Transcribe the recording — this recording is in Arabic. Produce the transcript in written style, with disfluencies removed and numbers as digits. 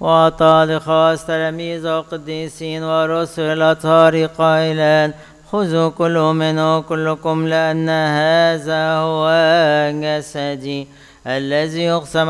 وأعطى لخاص تلاميذ وقديسين ورسل الأطهار قائلا خذوا كل منه كلكم لأن هذا هو جسدي الذي يقسم